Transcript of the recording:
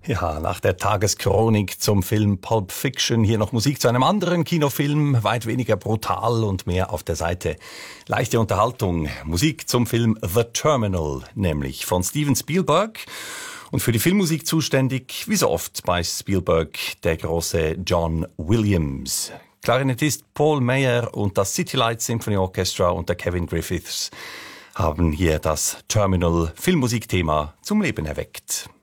Ja, nach der Tageschronik zum Film Pulp Fiction hier noch Musik zu einem anderen Kinofilm, weit weniger brutal und mehr auf der Seite. Leichte Unterhaltung, Musik zum Film The Terminal, nämlich von Steven Spielberg. Und für die Filmmusik zuständig, wie so oft bei Spielberg, der große John Williams. Klarinettist Paul Meyer und das City Lights Symphony Orchestra unter Kevin Griffiths haben hier das Terminal Filmmusikthema zum Leben erweckt.